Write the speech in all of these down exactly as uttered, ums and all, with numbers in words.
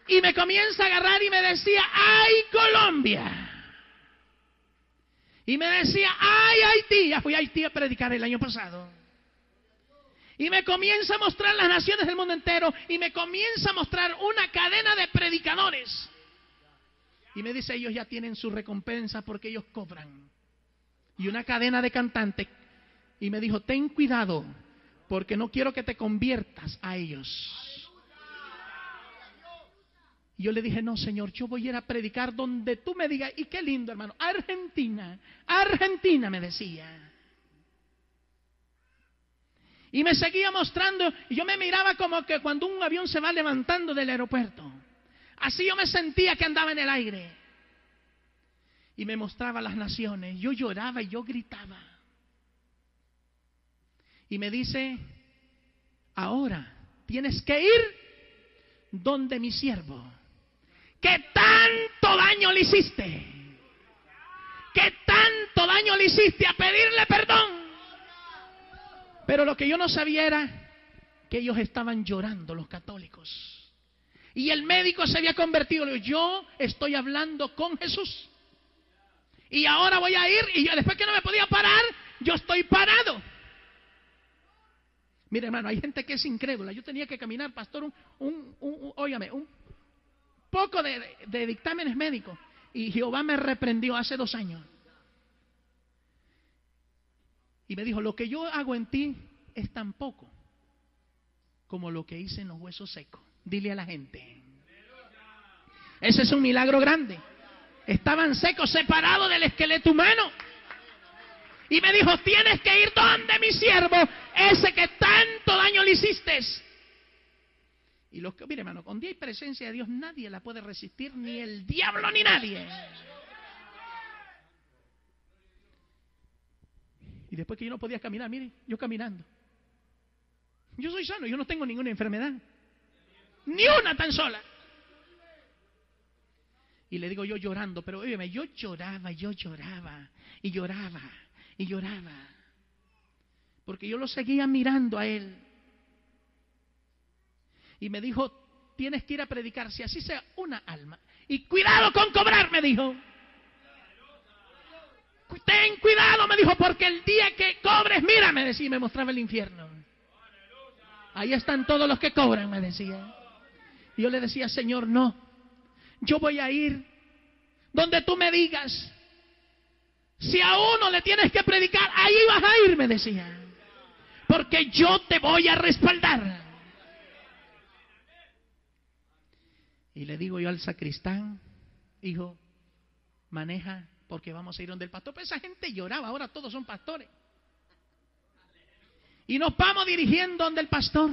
Y me comienza a agarrar y me decía, ¡ay, Colombia! Y me decía, ¡ay, Haití! Ya fui a Haití a predicar el año pasado. Y me comienza a mostrar las naciones del mundo entero. Y me comienza a mostrar una cadena de predicadores. Y me dice, ellos ya tienen su recompensa porque ellos cobran. Y una cadena de cantantes. Y me dijo, ten cuidado, porque no quiero que te conviertas a ellos. Y yo le dije, no, Señor, yo voy a ir a predicar donde tú me digas. Y qué lindo, hermano, Argentina, Argentina, me decía. Y me seguía mostrando, y yo me miraba como que cuando un avión se va levantando del aeropuerto. Así yo me sentía que andaba en el aire. Y me mostraba las naciones. Yo lloraba y yo gritaba. Y me dice, ahora tienes que ir donde mi siervo, que tanto daño le hiciste, que tanto daño le hiciste, a pedirle perdón. Pero lo que yo no sabía era que ellos estaban llorando, los católicos. Y el médico se había convertido. Le digo, yo estoy hablando con Jesús. Y ahora voy a ir, y yo, después que no me podía parar, yo estoy parado. Mire, hermano, hay gente que es incrédula. Yo tenía que caminar, pastor, un, un, un, un óigame, un poco de, de, de dictámenes médicos. Y Jehová me reprendió hace dos años. Y me dijo, lo que yo hago en ti es tan poco como lo que hice en los huesos secos. Dile a la gente. Ese es un milagro grande. Estaban secos, separados del esqueleto humano. Y me dijo, tienes que ir donde mi siervo, ese que tanto daño le hiciste. Y los que, mire, hermano, cuando hay presencia de Dios, nadie la puede resistir, ni el diablo ni nadie. Y después que yo no podía caminar, mire, yo caminando. Yo soy sano, yo no tengo ninguna enfermedad. Ni una tan sola. Y le digo yo llorando, pero óyeme, yo lloraba, yo lloraba, y lloraba, y lloraba. Porque yo lo seguía mirando a él. Y me dijo, tienes que ir a predicar, si así sea una alma. Y cuidado con cobrar, me dijo. Ten cuidado, me dijo, porque el día que cobres, mira, me decía, me mostraba el infierno. Ahí están todos los que cobran, me decía. Y yo le decía, Señor, no. Yo voy a ir donde tú me digas. Si a uno le tienes que predicar, ahí vas a ir, me decía. Porque yo te voy a respaldar. Y le digo yo al sacristán, hijo, maneja, porque vamos a ir donde el pastor. Pero esa gente lloraba, ahora todos son pastores. Y nos vamos dirigiendo donde el pastor.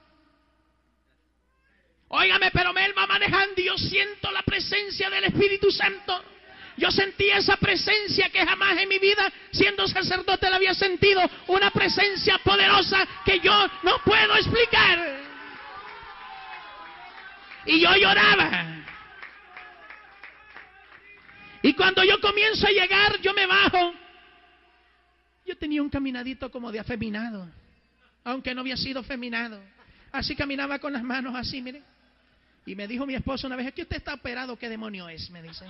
Óigame, pero él va manejando y yo siento la presencia del Espíritu Santo. Yo sentí esa presencia que jamás en mi vida, siendo sacerdote, la había sentido. Una presencia poderosa que yo no puedo explicar. Y yo lloraba. Y cuando yo comienzo a llegar, yo me bajo. Yo tenía un caminadito como de afeminado, aunque no había sido afeminado. Así caminaba con las manos así, mire. Y me dijo mi esposo una vez, ¿es que usted está operado? ¿Qué demonio es? Me dice.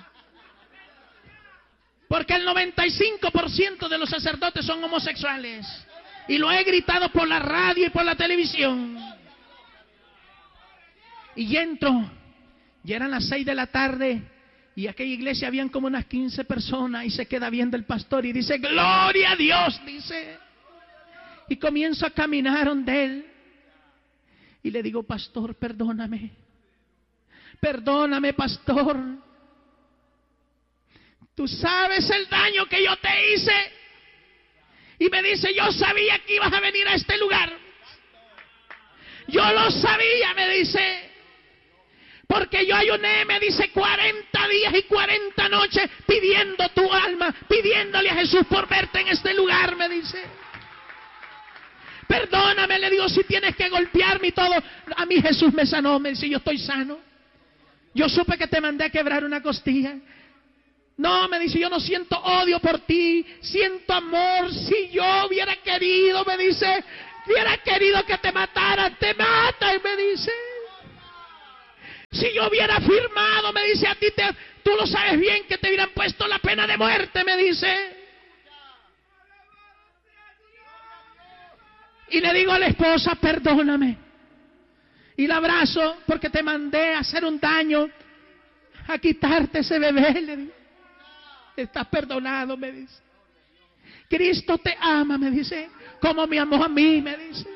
Porque el noventa y cinco por ciento de los sacerdotes son homosexuales. Y lo he gritado por la radio y por la televisión. Y entro, ya eran las seis de la tarde, y aquella iglesia habían como unas quince personas, y se queda viendo el pastor y dice, ¡gloria a Dios! Dice. Y comienzo a caminar donde él. Y le digo, pastor, perdóname. Perdóname, pastor. Tú sabes el daño que yo te hice. Y me dice, yo sabía que ibas a venir a este lugar. Yo lo sabía, me dice. Porque yo ayuné, me dice, cuarenta días y cuarenta noches pidiendo tu alma, pidiéndole a Jesús por verte en este lugar, me dice. Perdóname, le digo, si tienes que golpearme y todo. A mí Jesús me sanó, me dice, yo estoy sano. Yo supe que te mandé a quebrar una costilla. No, me dice, yo no siento odio por ti, siento amor. Si yo hubiera querido, me dice, hubiera querido que te matara, te mata, y me dice. Si yo hubiera firmado, me dice, a ti te, tú lo sabes bien, que te hubieran puesto la pena de muerte, me dice. Y le digo a la esposa, perdóname. Y la abrazo porque te mandé a hacer un daño, a quitarte ese bebé. Le digo, estás perdonado, me dice. Cristo te ama, me dice, como me amó a mí, me dice.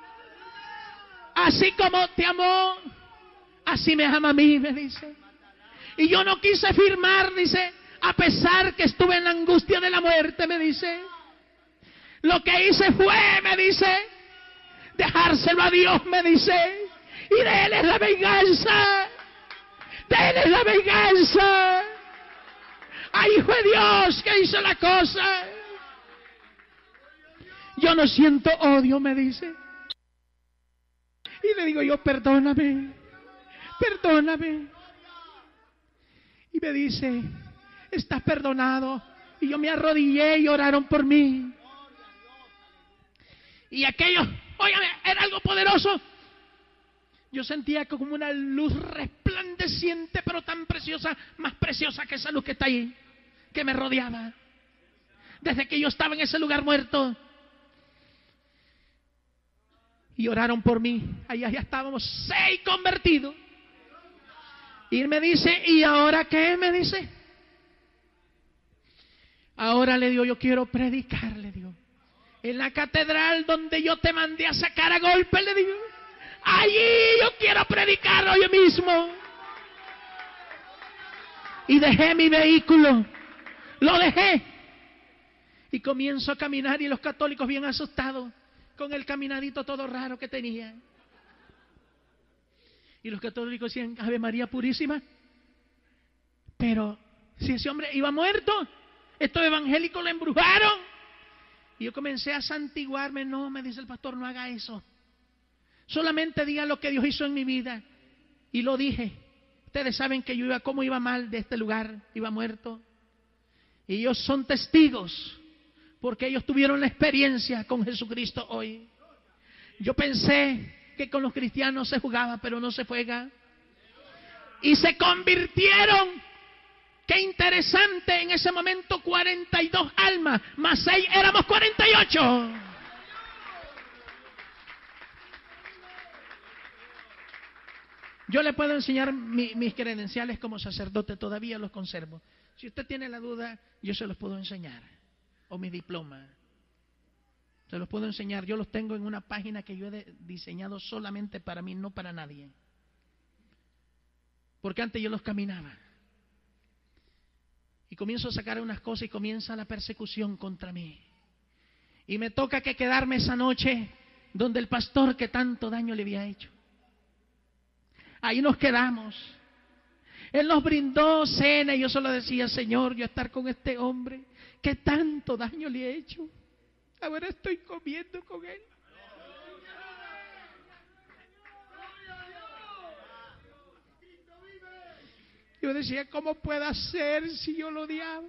Así como te amó, así me ama a mí, me dice. Y yo no quise firmar, dice, a pesar que estuve en la angustia de la muerte, me dice. Lo que hice fue, me dice, dejárselo a Dios, me dice. Y de Él es la venganza. De Él es la venganza. Ay, fue Dios que hizo la cosa. Yo no siento odio, me dice. Y le digo yo, perdóname, perdóname. Y me dice, estás perdonado. Y yo me arrodillé y oraron por mí. Y aquello, óigame, era algo poderoso. Yo sentía como una luz resplandeciente, pero tan preciosa, más preciosa que esa luz que está ahí, que me rodeaba. Desde que yo estaba en ese lugar muerto. Y oraron por mí. Allá ya estábamos seis convertidos. Y él me dice, ¿y ahora qué? Me dice. Ahora, le digo, yo quiero predicar, le digo. En la catedral donde yo te mandé a sacar a golpe, le digo. Allí yo quiero predicar hoy mismo. Y dejé mi vehículo. Lo dejé. Y comienzo a caminar y los católicos bien asustados. Con el caminadito todo raro que tenía. Y los católicos decían, Ave María Purísima. Pero si ese hombre iba muerto, estos evangélicos lo embrujaron. Y yo comencé a santiguarme. No, me dice el pastor, no haga eso. Solamente diga lo que Dios hizo en mi vida. Y lo dije. Ustedes saben que yo iba, cómo iba mal de este lugar, iba muerto. Y ellos son testigos. Porque ellos tuvieron la experiencia con Jesucristo hoy. Yo pensé que con los cristianos se jugaba, pero no se juega. Y se convirtieron. Qué interesante, en ese momento cuarenta y dos almas, más seis éramos cuarenta y ocho. Yo le puedo enseñar mi, mis credenciales como sacerdote, todavía los conservo. Si usted tiene la duda, yo se los puedo enseñar. O mi diploma. Se los puedo enseñar. Yo los tengo en una página que yo he diseñado solamente para mí, no para nadie. Porque antes yo los caminaba. Y comienzo a sacar unas cosas y comienza la persecución contra mí. Y me toca que quedarme esa noche donde el pastor que tanto daño le había hecho. Ahí nos quedamos. Él nos brindó cena y yo solo decía, Señor, yo estar con este hombre que tanto daño le he hecho. Ahora estoy comiendo con él. Yo decía, ¿cómo puede ser si yo lo odiaba?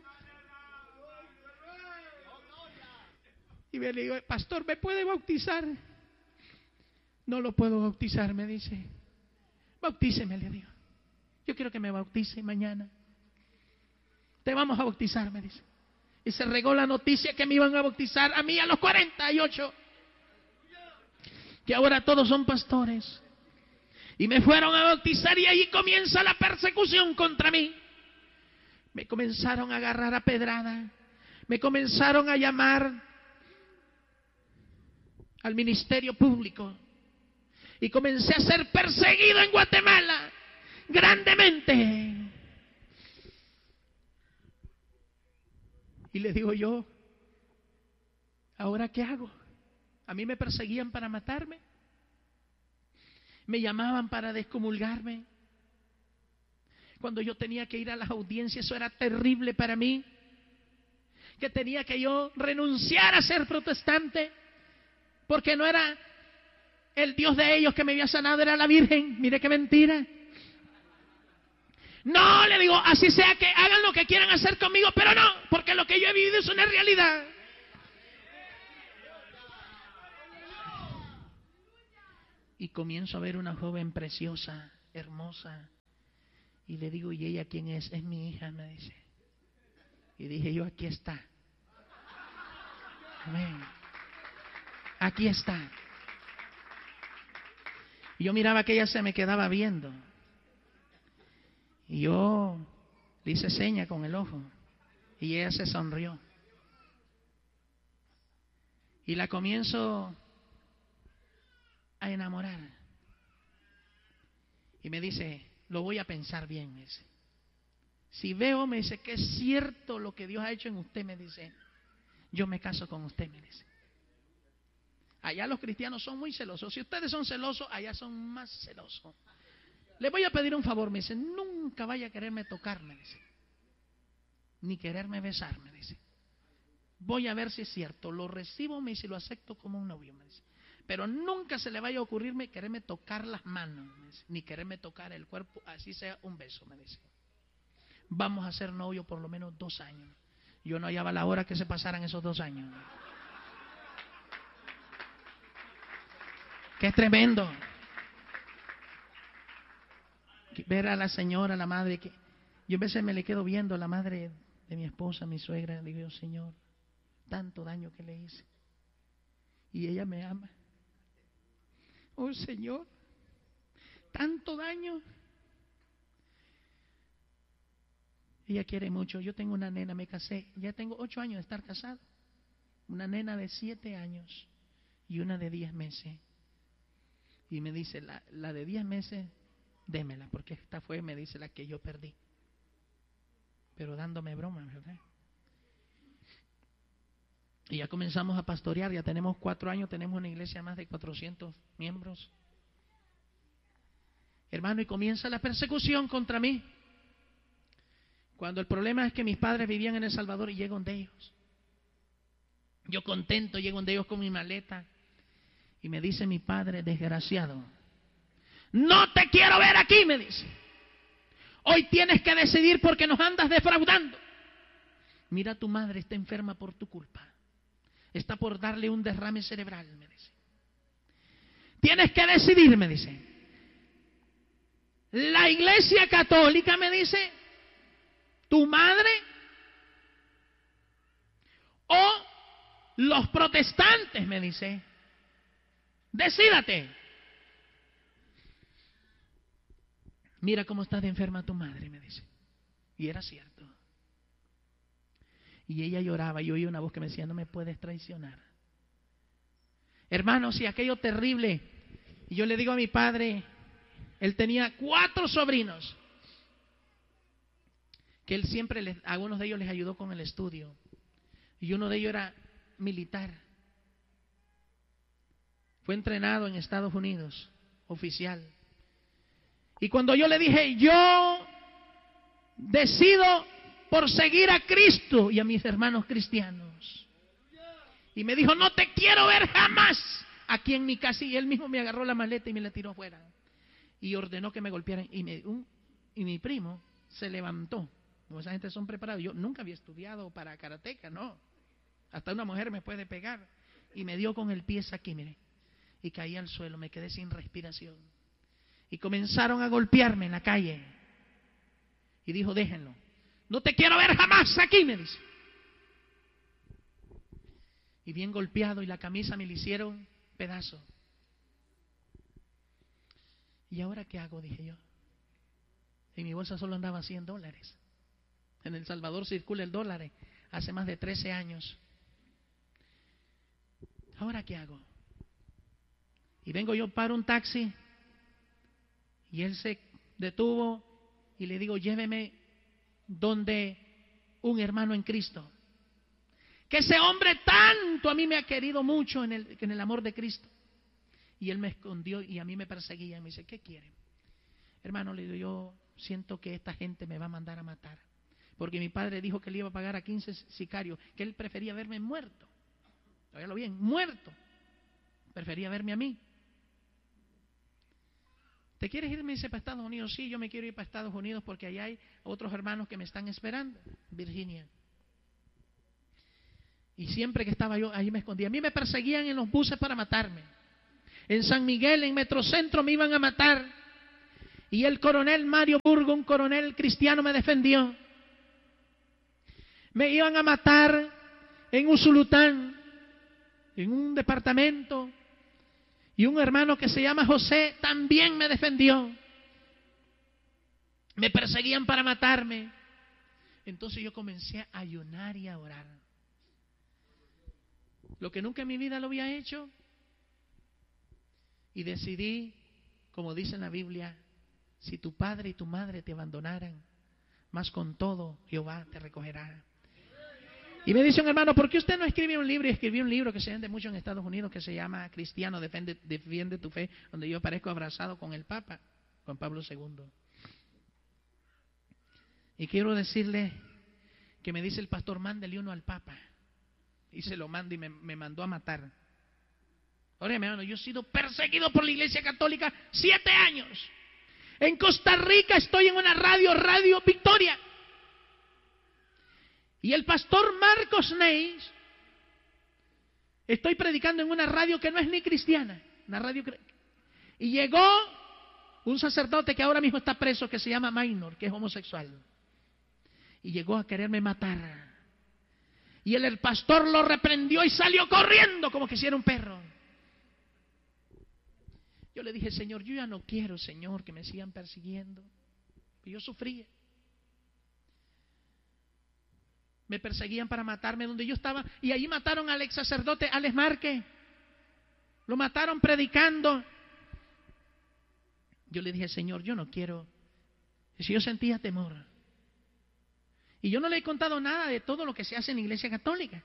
Y me le digo, pastor, ¿me puede bautizar? No lo puedo bautizar, me dice. Bautíceme, le digo. Yo quiero que me bautice mañana. Te vamos a bautizar, me dice. Y se regó la noticia que me iban a bautizar a mí a los cuarenta y ocho. Que ahora todos son pastores. Y me fueron a bautizar y ahí comienza la persecución contra mí. Me comenzaron a agarrar a pedrada. Me comenzaron a llamar al ministerio público. Y comencé a ser perseguido en Guatemala. Grandemente. Y le digo yo, ¿ahora qué hago? A mí me perseguían para matarme. Me llamaban para descomulgarme. Cuando yo tenía que ir a las audiencias, eso era terrible para mí. Que tenía que yo renunciar a ser protestante. Porque no era el Dios de ellos que me había sanado, era la Virgen. Mire qué mentira. No, le digo, así sea que hagan lo que quieran hacer conmigo, pero no, porque lo que yo he vivido es una realidad. Y comienzo a ver una joven preciosa, hermosa, Y le digo, ¿y ella quién es? Es mi hija, me dice. Y dije yo, aquí está. Amén. Aquí está. Y yo miraba que ella se me quedaba viendo. Y yo le hice seña con el ojo. Y ella se sonrió. Y la comienzo a enamorar. Y me dice, lo voy a pensar bien, me dice. Si veo, me dice, que es cierto lo que Dios ha hecho en usted, me dice, yo me caso con usted, me dice. Allá los cristianos son muy celosos. Si ustedes son celosos, allá son más celosos. Le voy a pedir un favor, me dice, nunca vaya a quererme tocar, me dice. Ni quererme besar, me dice. Voy a ver si es cierto. Lo recibo, me dice, y lo acepto como un novio, me dice. Pero nunca se le vaya a ocurrirme quererme tocar las manos, me dice, ni quererme tocar el cuerpo, así sea un beso, me dice. Vamos a ser novios por lo menos dos años. Yo no hallaba la hora que se pasaran esos dos años. Qué tremendo. Ver a la señora, la madre, que yo a veces me le quedo viendo a la madre de mi esposa, mi suegra, digo yo, Señor, tanto daño que le hice. Y ella me ama. Oh Señor, tanto daño. Ella quiere mucho. Yo tengo una nena, me casé, ya tengo ocho años de estar casado. Una nena de siete años y una de diez meses. Y me dice, la, la de diez meses, démela, porque esta fue, me dice, la que yo perdí. Pero dándome broma, ¿verdad? Y ya comenzamos a pastorear, ya tenemos cuatro años, tenemos una iglesia de más de cuatrocientos miembros. Hermano, y comienza la persecución contra mí. Cuando el problema es que mis padres vivían en El Salvador y llego donde ellos. Yo contento, llego donde ellos con mi maleta. Y me dice mi padre, desgraciado, no te quiero ver aquí, me dice. Hoy tienes que decidir porque nos andas defraudando. Mira, tu madre está enferma por tu culpa. Está por darle un derrame cerebral, me dice. Tienes que decidir, me dice. La iglesia católica, me dice, tu madre o los protestantes, me dice. Decídate. Mira cómo está de enferma tu madre, me dice. Y era cierto. Y ella lloraba y oía una voz que me decía, no me puedes traicionar. Hermanos, y aquello terrible. Y yo le digo a mi padre, él tenía cuatro sobrinos, que él siempre, les, a algunos de ellos les ayudó con el estudio. Y uno de ellos era militar. Fue entrenado en Estados Unidos, oficial. Y cuando yo le dije, yo decido por seguir a Cristo y a mis hermanos cristianos. Y me dijo, no te quiero ver jamás aquí en mi casa. Y él mismo me agarró la maleta y me la tiró afuera. Y ordenó que me golpearan. Y, me, un, y mi primo se levantó. Como esa gente son preparados. Yo nunca había estudiado para karateca, no. Hasta una mujer me puede pegar. Y me dio con el pie aquí, mire. Y caí al suelo, me quedé sin respiración. Y comenzaron a golpearme en la calle. Y dijo, déjenlo. No te quiero ver jamás aquí, me dice. Y bien golpeado, y la camisa me la hicieron pedazo. ¿Y ahora qué hago? Dije yo. En mi bolsa solo andaba cien dólares. En El Salvador circula el dólar hace más de trece años. ¿Ahora qué hago? Y vengo yo, paro un taxi, y él se detuvo, y le digo, lléveme donde un hermano en Cristo. Que ese hombre tanto a mí me ha querido mucho en el, en el amor de Cristo. Y él me escondió y a mí me perseguía. Y me dice, ¿qué quiere? Hermano, le digo, yo siento que esta gente me va a mandar a matar. Porque mi padre dijo que le iba a pagar a quince sicarios, que él prefería verme muerto. Óigalo bien, muerto. Prefería verme a mí. ¿Te quieres ir? Me dice, para Estados Unidos. Sí, yo me quiero ir para Estados Unidos porque allá hay otros hermanos que me están esperando. Virginia. Y siempre que estaba yo, ahí me escondía. A mí me perseguían en los buses para matarme. En San Miguel, en Metrocentro, me iban a matar. Y el coronel Mario Burgo, un coronel cristiano, me defendió. Me iban a matar en Usulután, en un departamento. Y un hermano que se llama José también me defendió. Me perseguían para matarme. Entonces yo comencé a ayunar y a orar. Lo que nunca en mi vida lo había hecho. Y decidí, como dice en la Biblia, si tu padre y tu madre te abandonaran, más con todo Jehová te recogerá. Y me dice un hermano, ¿por qué usted no escribe un libro? Y escribí un libro que se vende mucho en Estados Unidos, que se llama Cristiano, defiende, defiende tu fe, donde yo aparezco abrazado con el Papa, Juan Pablo segundo. Y quiero decirle que me dice el pastor, mándele uno al Papa. Y se lo manda y me, me mandó a matar. Ahora, mi hermano, yo he sido perseguido por la Iglesia Católica siete años. En Costa Rica estoy en una radio, Radio Victoria. Y el pastor Marcos Neis, estoy predicando en una radio que no es ni cristiana, una radio. Y llegó un sacerdote que ahora mismo está preso, que se llama Minor, que es homosexual. Y llegó a quererme matar. Y el, el pastor lo reprendió y salió corriendo como que si era un perro. Yo le dije, Señor, yo ya no quiero, Señor, que me sigan persiguiendo. Y yo sufría. Me perseguían para matarme donde yo estaba. Y allí mataron al ex sacerdote Alex Márquez. Lo mataron predicando. Yo le dije, Señor, yo no quiero. Y si yo sentía temor. Y yo no le he contado nada de todo lo que se hace en la Iglesia Católica.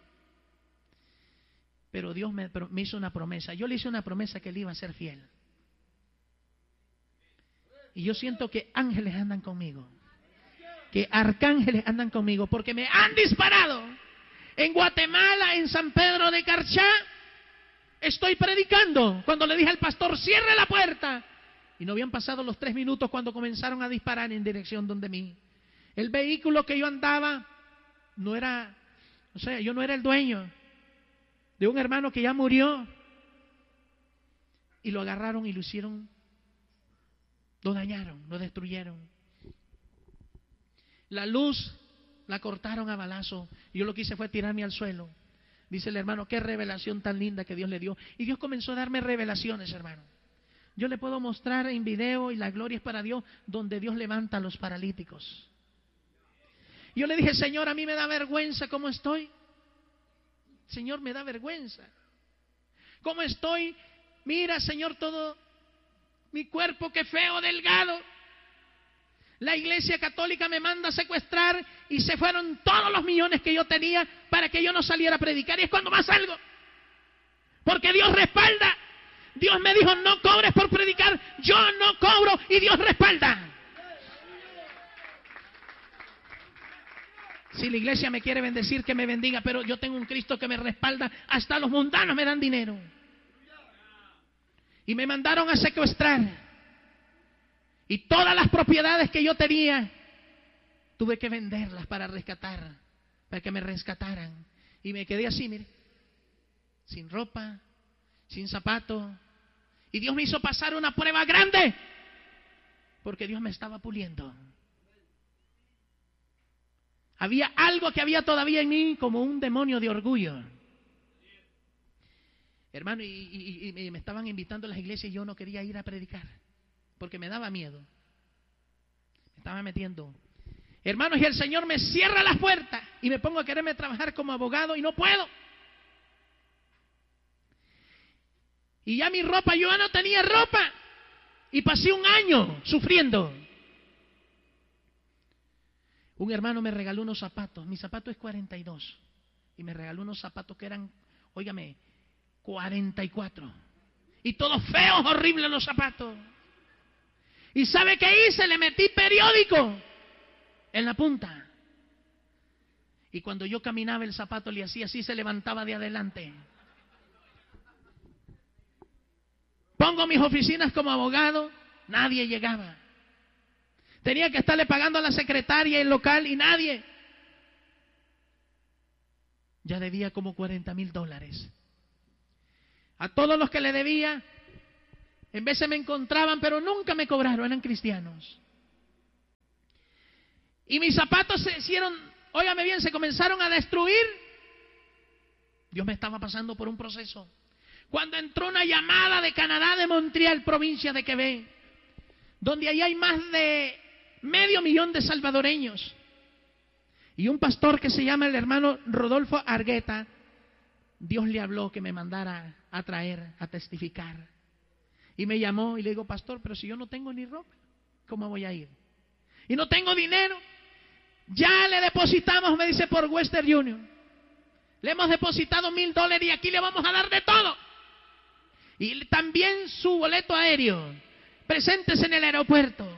Pero Dios me, me hizo una promesa. Yo le hice una promesa que Él iba a ser fiel. Y yo siento que ángeles andan conmigo. Que arcángeles andan conmigo. Porque me han disparado. En Guatemala, en San Pedro de Carchá, estoy predicando. Cuando le dije al pastor, cierre la puerta. Y no habían pasado los tres minutos cuando comenzaron a disparar en dirección donde mí. El vehículo que yo andaba no era, o sea, yo no era el dueño de un hermano que ya murió. Y lo agarraron y lo hicieron, lo dañaron, lo destruyeron. La luz la cortaron a balazo. Y yo lo que hice fue tirarme al suelo. Dice el hermano, qué revelación tan linda que Dios le dio. Y Dios comenzó a darme revelaciones, hermano. Yo le puedo mostrar en video, y la gloria es para Dios, donde Dios levanta a los paralíticos. Yo le dije, Señor, a mí me da vergüenza cómo estoy. Señor, me da vergüenza. ¿Cómo estoy? Mira, Señor, todo mi cuerpo, qué feo, delgado. La Iglesia Católica me manda a secuestrar y se fueron todos los millones que yo tenía para que yo no saliera a predicar. Y es cuando más salgo. Porque Dios respalda. Dios me dijo, no cobres por predicar. Yo no cobro y Dios respalda. Si la iglesia me quiere bendecir, que me bendiga, pero yo tengo un Cristo que me respalda. Hasta los mundanos me dan dinero. Y me mandaron a secuestrar. Y todas las propiedades que yo tenía, tuve que venderlas para rescatar, para que me rescataran. Y me quedé así, mire, sin ropa, sin zapatos. Y Dios me hizo pasar una prueba grande, porque Dios me estaba puliendo. Había algo que había todavía en mí, como un demonio de orgullo. Hermano, y, y, y me estaban invitando a las iglesias y yo no quería ir a predicar, porque me daba miedo. Me estaba metiendo. Hermanos, y el Señor me cierra las puertas y me pongo a quererme trabajar como abogado y no puedo. Y ya mi ropa, yo ya no tenía ropa. Y pasé un año sufriendo. Un hermano me regaló unos zapatos. Mi zapato es cuarenta y dos. Y me regaló unos zapatos que eran, óigame, cuarenta y cuatro. Y todos feos, horribles los zapatos. ¿Y sabe qué hice? Le metí periódico en la punta. Y cuando yo caminaba el zapato le hacía así, se levantaba de adelante. Pongo mis oficinas como abogado, nadie llegaba. Tenía que estarle pagando a la secretaria el local y nadie. Ya debía como cuarenta mil dólares. A todos los que le debía, En veces me encontraban, pero nunca me cobraron, eran cristianos. Y mis zapatos se hicieron, óigame bien, se comenzaron a destruir. Dios me estaba pasando por un proceso. Cuando entró una llamada de Canadá, de Montreal, provincia de Quebec, donde ahí hay más de medio millón de salvadoreños. Y un pastor que se llama el hermano Rodolfo Argueta, Dios le habló que me mandara a traer, a testificar. Y me llamó y le digo, pastor, pero si yo no tengo ni ropa, ¿cómo voy a ir? Y no tengo dinero. Ya le depositamos, me dice, por Western Union. Le hemos depositado mil dólares y aquí le vamos a dar de todo. Y también su boleto aéreo. Presentes en el aeropuerto.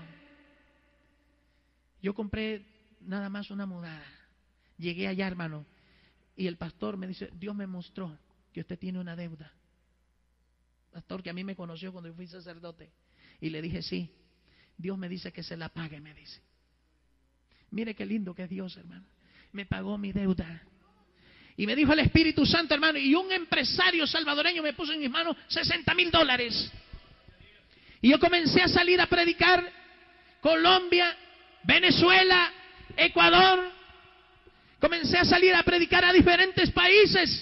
Yo compré nada más una mudada. Llegué allá, hermano. Y el pastor me dice, Dios me mostró que usted tiene una deuda. Pastor que a mí me conoció cuando yo fui sacerdote. Y le dije, sí. Dios me dice que se la pague, me dice. Mire qué lindo que es Dios, hermano. Me pagó mi deuda. Y me dijo el Espíritu Santo, hermano, y un empresario salvadoreño me puso en mis manos sesenta mil dólares. Y yo comencé a salir a predicar Colombia, Venezuela, Ecuador. Comencé a salir a predicar a diferentes países.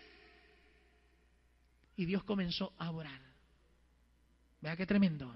Y Dios comenzó a orar. Vea qué tremendo.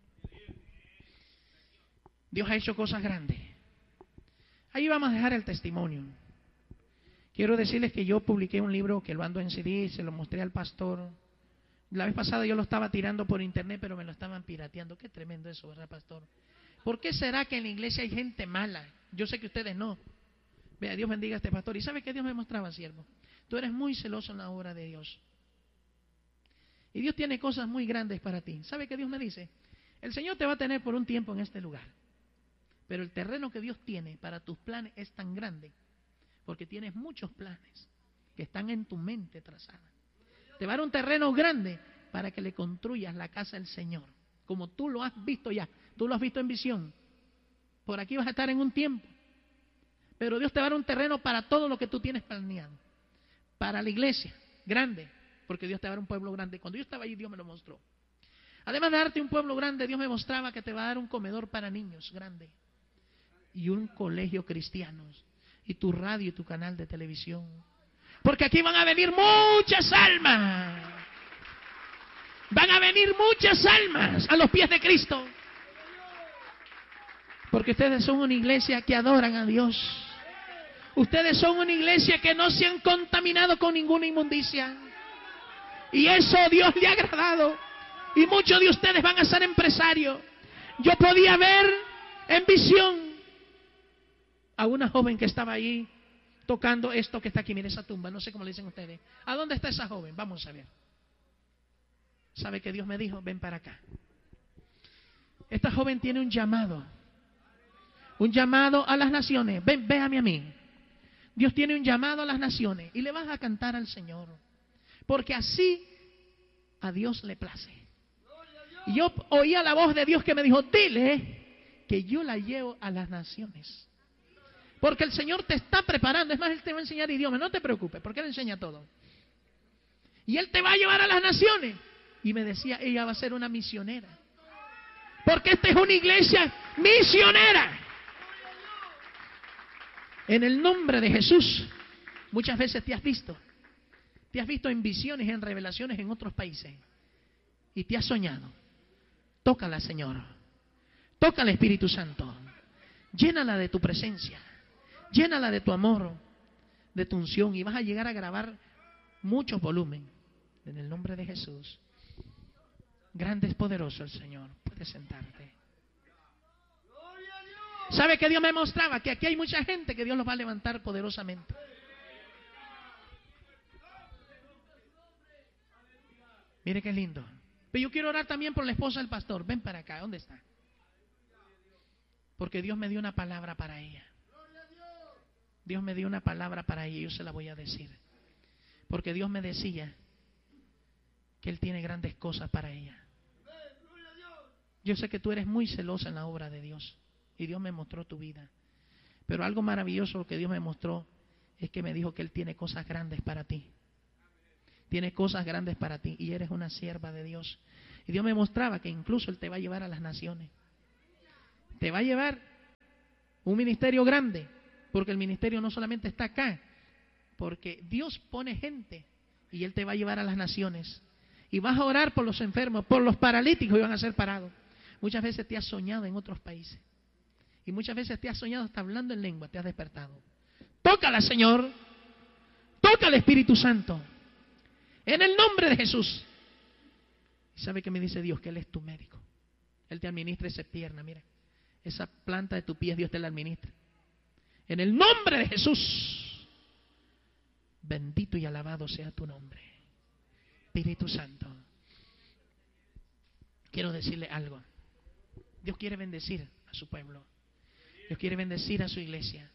Dios ha hecho cosas grandes. Ahí vamos a dejar el testimonio. Quiero decirles que yo publiqué un libro que lo ando en C D, se lo mostré al pastor. La vez pasada yo lo estaba tirando por internet, pero me lo estaban pirateando. Qué tremendo eso, ¿verdad, pastor? ¿Por qué será que en la iglesia hay gente mala? Yo sé que ustedes no. Vea, Dios bendiga a este pastor. ¿Y sabe qué Dios me mostraba, siervo? Tú eres muy celoso en la obra de Dios. Y Dios tiene cosas muy grandes para ti. ¿Sabe qué Dios me dice? El Señor te va a tener por un tiempo en este lugar. Pero el terreno que Dios tiene para tus planes es tan grande. Porque tienes muchos planes que están en tu mente trazada. Te va a dar un terreno grande para que le construyas la casa del Señor. Como tú lo has visto ya. Tú lo has visto en visión. Por aquí vas a estar en un tiempo. Pero Dios te va a dar un terreno para todo lo que tú tienes planeado. Para la iglesia, grande. Porque Dios te va a dar un pueblo grande. Cuando yo estaba allí, Dios me lo mostró. Además de darte un pueblo grande, Dios me mostraba que te va a dar un comedor para niños grande. Y un colegio cristiano. Y tu radio y tu canal de televisión. Porque aquí van a venir muchas almas. Van a venir muchas almas a los pies de Cristo. Porque ustedes son una iglesia que adoran a Dios. Ustedes son una iglesia que no se han contaminado con ninguna inmundicia. Y eso a Dios le ha agradado. Y muchos de ustedes van a ser empresarios. Yo podía ver en visión a una joven que estaba ahí tocando esto que está aquí. Mire esa tumba, no sé cómo le dicen ustedes. ¿A dónde está esa joven? Vamos a ver. ¿Sabe que Dios me dijo? Ven para acá. Esta joven tiene un llamado. Un llamado a las naciones. Ven, véame a mí. Dios tiene un llamado a las naciones. Y le vas a cantar al Señor. Porque así a Dios le place. Y yo oía la voz de Dios que me dijo, dile que yo la llevo a las naciones. Porque el Señor te está preparando. Es más, Él te va a enseñar idiomas. No te preocupes, porque Él enseña todo. Y Él te va a llevar a las naciones. Y me decía, ella va a ser una misionera. Porque esta es una iglesia misionera. En el nombre de Jesús. Muchas veces te has visto. Te has visto en visiones, en revelaciones en otros países. Y te has soñado. Tócala, Señor. Toca al Espíritu Santo. Llénala de tu presencia. Llénala de tu amor, de tu unción. Y vas a llegar a grabar muchos volúmenes. En el nombre de Jesús. Grande es poderoso el Señor. Puedes sentarte. ¿Sabe que Dios me mostraba? Que aquí hay mucha gente que Dios los va a levantar poderosamente. Mire qué lindo. Pero yo quiero orar también por la esposa del pastor. Ven para acá. ¿Dónde está? Porque Dios me dio una palabra para ella. Dios me dio una palabra para ella y yo se la voy a decir. Porque Dios me decía que Él tiene grandes cosas para ella. Yo sé que tú eres muy celosa en la obra de Dios. Y Dios me mostró tu vida. Pero algo maravilloso lo que Dios me mostró es que me dijo que Él tiene cosas grandes para ti. Tiene cosas grandes para ti y eres una sierva de Dios. Y Dios me mostraba que incluso Él te va a llevar a las naciones. Te va a llevar un ministerio grande, porque el ministerio no solamente está acá, porque Dios pone gente y Él te va a llevar a las naciones. Y vas a orar por los enfermos, por los paralíticos, y van a ser parados. Muchas veces te has soñado en otros países. Y muchas veces te has soñado hasta hablando en lengua, te has despertado. Tócala, Señor. Toca al Espíritu Santo. En el nombre de Jesús. ¿Y sabe qué me dice Dios? Que Él es tu médico. Él te administra esa pierna, mira. Esa planta de tu pie, Dios te la administra. En el nombre de Jesús. Bendito y alabado sea tu nombre. Espíritu Santo. Quiero decirle algo. Dios quiere bendecir a su pueblo. Dios quiere bendecir a su iglesia.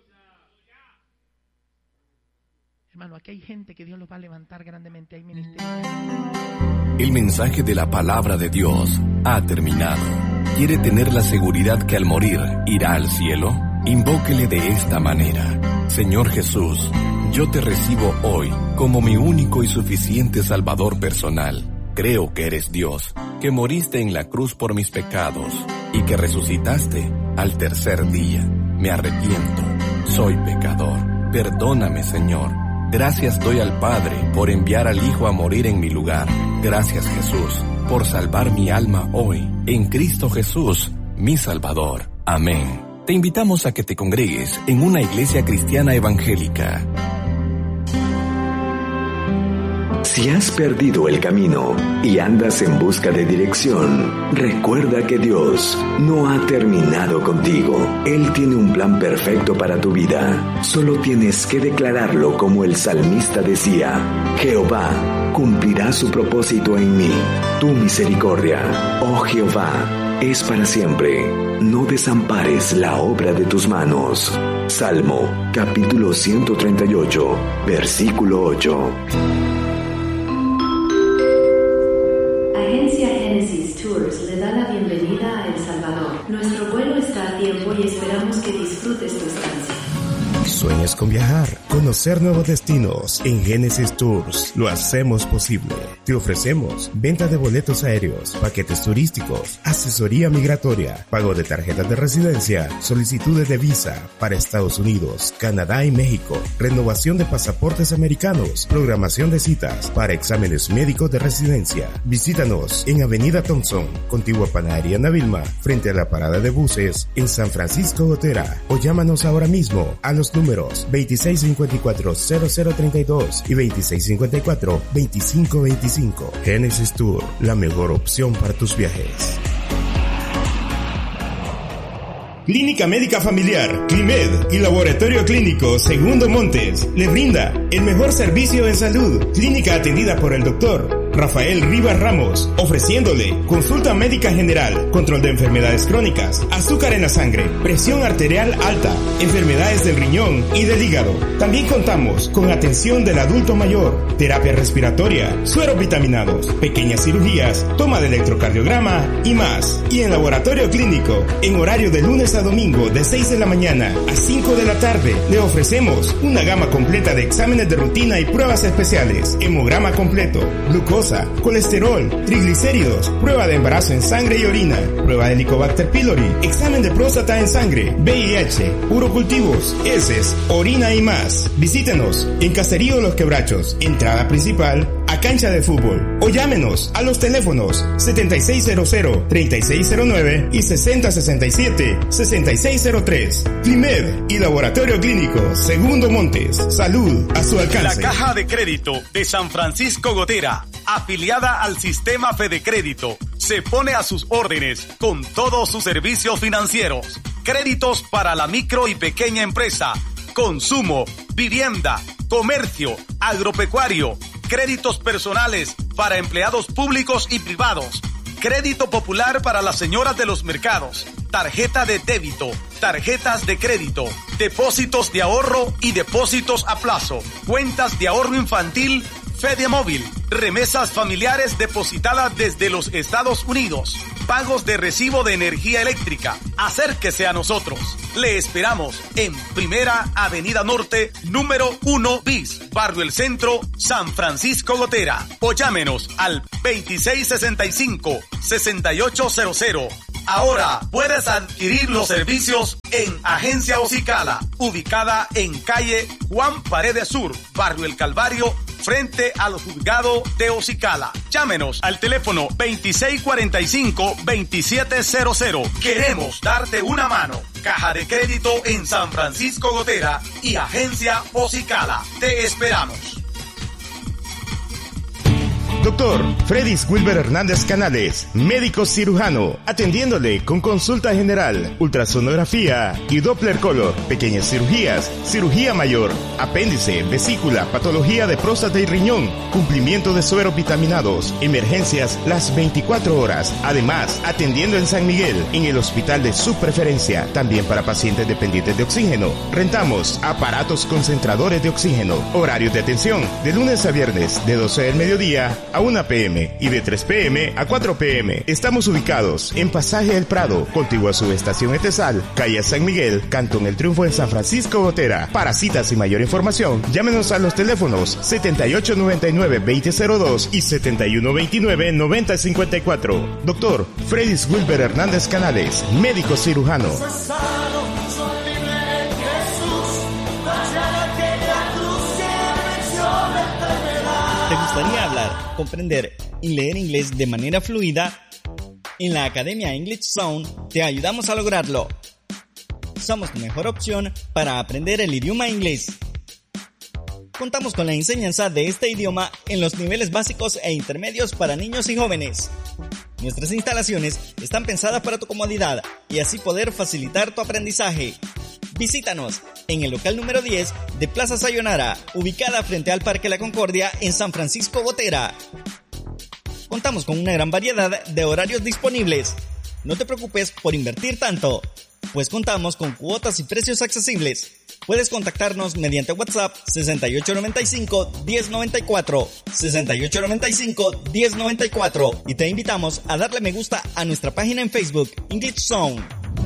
Hermano, aquí hay gente que Dios los va a levantar grandemente. Hay ministerios. El mensaje de la palabra de Dios ha terminado. ¿Quiere tener la seguridad que al morir irá al cielo? Invóquele de esta manera. Señor Jesús, yo te recibo hoy como mi único y suficiente Salvador personal. Creo que eres Dios, que moriste en la cruz por mis pecados y que resucitaste al tercer día. Me arrepiento, soy pecador. Perdóname, Señor. Gracias doy al Padre por enviar al Hijo a morir en mi lugar. Gracias, Jesús, por salvar mi alma hoy, en Cristo Jesús, mi Salvador. Amén. Te invitamos a que te congregues en una iglesia cristiana evangélica. Si has perdido el camino y andas en busca de dirección, recuerda que Dios no ha terminado contigo. Él tiene un plan perfecto para tu vida. Solo tienes que declararlo como el salmista decía: Jehová cumplirá su propósito en mí. Tu misericordia, oh Jehová, es para siempre. No desampares la obra de tus manos. Salmo, capítulo ciento treinta y ocho, versículo ocho. Agencia Genesis Tours le da la bienvenida a El Salvador. Nuestro vuelo está a tiempo y esperamos que disfrutes tu estancia. ¿Sueñas con viajar? Conocer nuevos destinos. En Genesis Tours lo hacemos posible. Te ofrecemos venta de boletos aéreos, paquetes turísticos, asesoría migratoria, pago de tarjetas de residencia, solicitudes de visa para Estados Unidos, Canadá y México, renovación de pasaportes americanos, programación de citas para exámenes médicos de residencia. Visítanos en Avenida Thompson, contigua Panadería Ana Vilma, frente a la parada de buses en San Francisco Gotera, o llámanos ahora mismo a los números veintiséis cincuenta y cuatro cero cero treinta y dos y veintiséis cincuenta y cuatro veinticinco veinticinco. Genesis Tour, la mejor opción para tus viajes. Clínica Médica Familiar, Climed y Laboratorio Clínico Segundo Montes le brinda el mejor servicio en salud. Clínica atendida por el doctor Rafael Rivas Ramos, ofreciéndole consulta médica general, control de enfermedades crónicas, azúcar en la sangre, presión arterial alta, enfermedades del riñón y del hígado. También contamos con atención del adulto mayor, terapia respiratoria, sueros vitaminados, pequeñas cirugías, toma de electrocardiograma y más. Y en Laboratorio Clínico, en horario de lunes a domingo de seis de la mañana a cinco de la tarde, le ofrecemos una gama completa de exámenes de rutina y pruebas especiales, hemograma completo, glucosa, colesterol, triglicéridos, prueba de embarazo en sangre y orina, prueba de Helicobacter pylori, examen de próstata en sangre, V I H, urocultivos, heces, orina y más. Visítenos en Caserío Los Quebrachos, entrada principal a cancha de fútbol, o llámenos a los teléfonos setenta y seis cero cero, treinta y seis cero nueve y sesenta sesenta y siete, sesenta y seis cero tres. Climed y Laboratorio Clínico Segundo Montes, salud a su alcance. La Caja de Crédito de San Francisco Gotera, afiliada al sistema Fedecrédito, se pone a sus órdenes con todos sus servicios financieros, créditos para la micro y pequeña empresa, consumo, vivienda, comercio, agropecuario, créditos personales para empleados públicos y privados, crédito popular para las señoras de los mercados, tarjeta de débito, tarjetas de crédito, depósitos de ahorro y depósitos a plazo, cuentas de ahorro infantil, Fediamóvil, remesas familiares depositadas desde los Estados Unidos, pagos de recibo de energía eléctrica. Acérquese a nosotros. Le esperamos en Primera Avenida Norte, número uno bis, Barrio El Centro, San Francisco Gotera. O llámenos al veintiséis sesenta y cinco, sesenta y ocho cero cero. Ahora puedes adquirir los servicios en Agencia Ocicala, ubicada en calle Juan Paredes Sur, Barrio El Calvario, frente al juzgado de Ocicala. Llámenos al teléfono veintiséis cuarenta y cinco, veintisiete cero cero. Queremos darte una mano. Caja de Crédito en San Francisco Gotera y Agencia Ocicala. Te esperamos. Doctor Fredis Wilber Hernández Canales, médico cirujano, atendiéndole con consulta general, ultrasonografía y Doppler Color, pequeñas cirugías, cirugía mayor, apéndice, vesícula, patología de próstata y riñón, cumplimiento de sueros vitaminados, emergencias las veinticuatro horas. Además, atendiendo en San Miguel, en el hospital de su preferencia, también para pacientes dependientes de oxígeno. Rentamos aparatos concentradores de oxígeno. Horarios de atención, de lunes a viernes, de doce del mediodía a una pe eme y de tres pe eme a cuatro pe eme. Estamos ubicados en Pasaje del Prado, contiguo a Subestación Etesal, calle San Miguel, Cantón El Triunfo en San Francisco Gotera. Para citas y mayor información, llámenos a los teléfonos setenta y ocho noventa y nueve, veinte cero dos y setenta y uno veintinueve, noventa cincuenta y cuatro. Doctor Fredis Wilber Hernández Canales, médico cirujano. ¿Te gustaría hablar, comprender y leer inglés de manera fluida? En la Academia English Zone te ayudamos a lograrlo. Somos tu mejor opción para aprender el idioma inglés. Contamos con la enseñanza de este idioma en los niveles básicos e intermedios para niños y jóvenes. Nuestras instalaciones están pensadas para tu comodidad y así poder facilitar tu aprendizaje. Visítanos en el local número diez de Plaza Sayonara, ubicada frente al Parque La Concordia en San Francisco Gotera. Contamos con una gran variedad de horarios disponibles. No te preocupes por invertir tanto, pues contamos con cuotas y precios accesibles. Puedes contactarnos mediante WhatsApp sesenta y ocho noventa y cinco, diez noventa y cuatro, sesenta y ocho noventa y cinco, diez noventa y cuatro y te invitamos a darle me gusta a nuestra página en Facebook English Zone.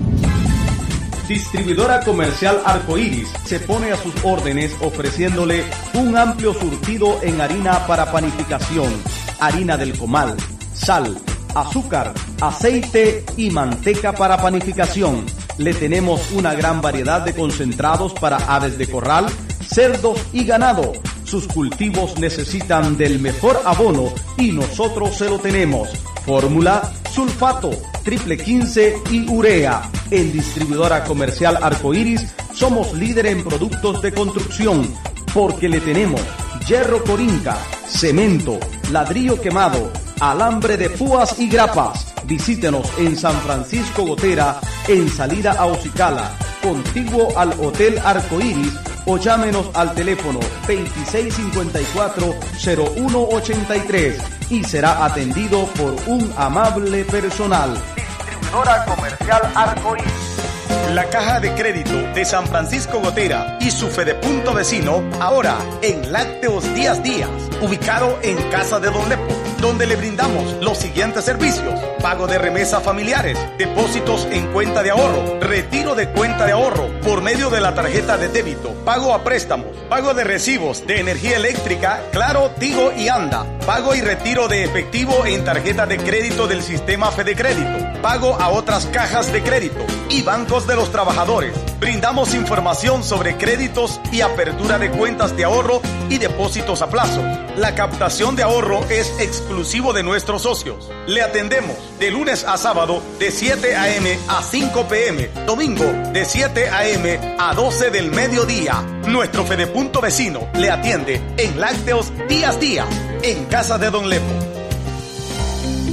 Distribuidora Comercial Arcoíris se pone a sus órdenes ofreciéndole un amplio surtido en harina para panificación, harina del comal, sal, azúcar, aceite y manteca para panificación. Le tenemos una gran variedad de concentrados para aves de corral, cerdos y ganado. Sus cultivos necesitan del mejor abono y nosotros se lo tenemos. Fórmula, sulfato, triple quince y urea. En Distribuidora Comercial Arcoíris somos líder en productos de construcción porque le tenemos hierro corinca, cemento, ladrillo quemado, alambre de púas y grapas. Visítenos en San Francisco Gotera, en salida a Ocicala, contiguo al Hotel Arcoíris, o llámenos al teléfono veintiséis cincuenta y cuatro, cero uno ochenta y tres y será atendido por un amable personal. Distribuidora Comercial Arcoíris. La Caja de Crédito de San Francisco Gotera y su Fedepunto vecino, ahora en Lácteos Días Días, ubicado en Casa de Don Lepo, donde le brindamos los siguientes servicios: pago de remesas familiares, depósitos en cuenta de ahorro, retiro de cuenta de ahorro por medio de la tarjeta de débito, pago a préstamos, pago de recibos de energía eléctrica, Claro, Tigo y Anda, pago y retiro de efectivo en tarjeta de crédito del sistema Fedecrédito, pago a otras cajas de crédito y bancos de los trabajadores. Brindamos información sobre créditos y apertura de cuentas de ahorro y depósitos a plazo. La captación de ahorro es exclusivo de nuestros socios. Le atendemos de lunes a sábado de siete a eme a cinco pe eme, domingo de siete a eme a doce del mediodía. Nuestro Fedepunto vecino le atiende en Lácteos Días Días, en Casa de Don Lepo.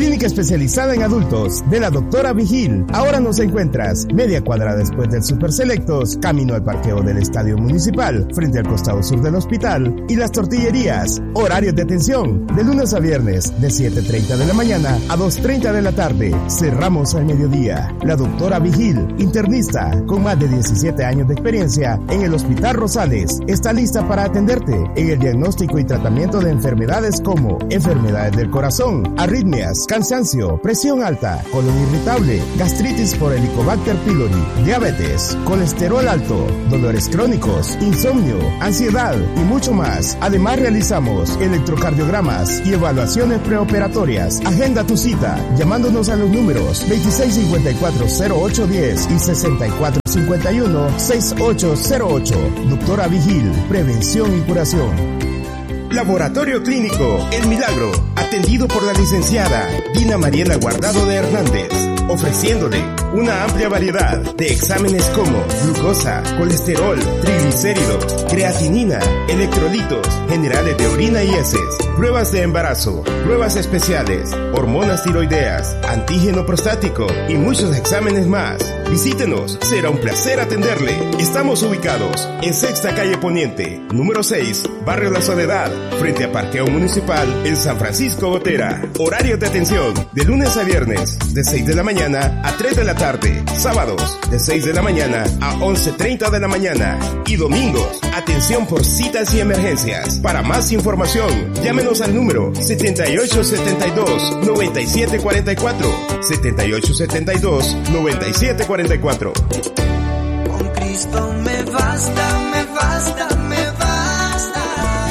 clínica especializada en adultos de la doctora Vigil. Ahora nos encuentras media cuadra después del Super Selectos, camino al parqueo del Estadio Municipal, frente al costado sur del hospital y las tortillerías. Horarios de atención de lunes a viernes de siete treinta de la mañana a dos treinta de la tarde. Cerramos al mediodía. La doctora Vigil, internista con más de diecisiete años de experiencia en el Hospital Rosales, está lista para atenderte en el diagnóstico y tratamiento de enfermedades como enfermedades del corazón, arritmias, cansancio, presión alta, colon irritable, gastritis por Helicobacter pylori, diabetes, colesterol alto, dolores crónicos, insomnio, ansiedad y mucho más. Además realizamos electrocardiogramas y evaluaciones preoperatorias. Agenda tu cita llamándonos a los números veintiséis cincuenta y cuatro cero ocho diez y sesenta y cuatro cincuenta y uno sesenta y ocho cero ocho. Doctora Vigil, prevención y curación. Laboratorio Clínico El Milagro, atendido por la licenciada Dina Mariela Guardado de Hernández, ofreciéndole una amplia variedad de exámenes como glucosa, colesterol, triglicéridos, creatinina, electrolitos, generales de orina y heces, pruebas de embarazo, pruebas especiales, hormonas tiroideas, antígeno prostático y muchos exámenes más. Visítenos, será un placer atenderle. Estamos ubicados en Sexta Calle Poniente, número seis, Barrio La Soledad, frente a Parqueo Municipal en San Francisco Gotera. Horarios de atención de lunes a viernes de seis de la mañana a tres de la tarde, sábados de seis de la mañana a once treinta de la mañana y domingos atención por citas y emergencias. Para más información, llámenos al número setenta y ocho setenta y dos noventa y siete cuarenta y cuatro, setenta y ocho setenta y dos noventa y siete cuarenta y cuatro. Con Cristo me basta, me basta, me basta.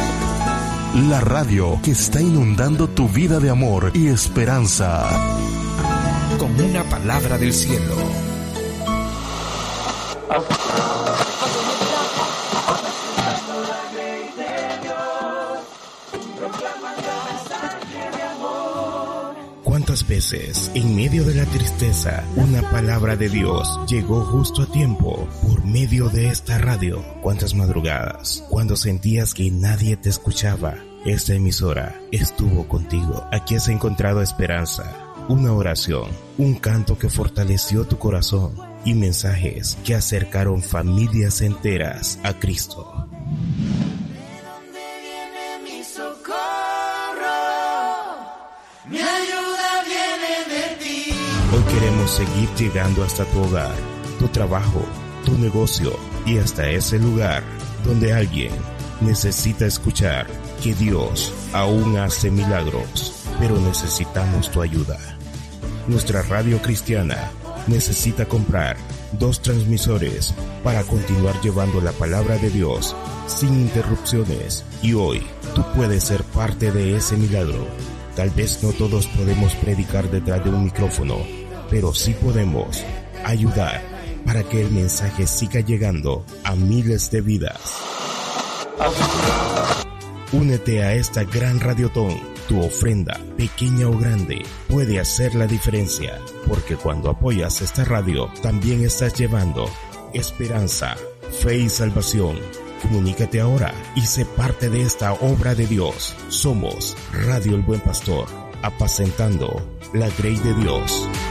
La radio que está inundando tu vida de amor y esperanza. Con una palabra del cielo. ¿Cuántas veces, en medio de la tristeza, una palabra de Dios llegó justo a tiempo por medio de esta radio? ¿Cuántas madrugadas, cuando sentías que nadie te escuchaba, esta emisora estuvo contigo? Aquí has encontrado esperanza, una oración, un canto que fortaleció tu corazón y mensajes que acercaron familias enteras a Cristo. Hoy queremos seguir llegando hasta tu hogar, tu trabajo, tu negocio y hasta ese lugar donde alguien necesita escuchar que Dios aún hace milagros, pero necesitamos tu ayuda. Nuestra radio cristiana necesita comprar dos transmisores para continuar llevando la palabra de Dios sin interrupciones, y hoy tú puedes ser parte de ese milagro. Tal vez no todos podemos predicar detrás de un micrófono, pero sí podemos ayudar para que el mensaje siga llegando a miles de vidas. Únete a esta gran radiotón. Tu ofrenda, pequeña o grande, puede hacer la diferencia, porque cuando apoyas esta radio, también estás llevando esperanza, fe y salvación. Comunícate ahora y sé parte de esta obra de Dios. Somos Radio El Buen Pastor, apacentando la grey de Dios.